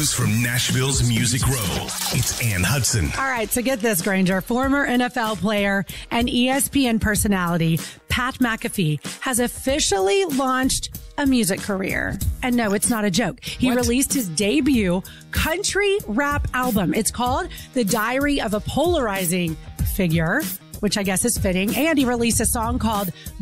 news from Nashville's Music Row. It's Ann Hudson. All right, so get this, Granger. Former NFL player and ESPN personality Pat McAfee has officially launched a music career. And no, it's not a joke. He released his debut country rap album. It's called The Diary of a Polarizing Figure, which I guess is fitting. And he released a song called